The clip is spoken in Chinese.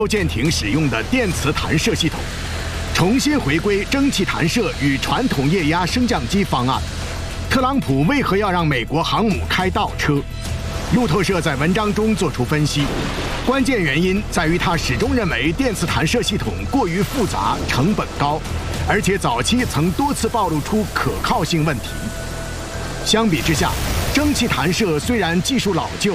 舰艇使用的电磁弹射系统，重新回归蒸汽弹射与传统液压升降机方案。特朗普为何要让美国航母开倒车？路透社在文章中做出分析，关键原因在于他始终认为电磁弹射系统过于复杂、成本高，而且早期曾多次暴露出可靠性问题。相比之下，蒸汽弹射虽然技术老旧，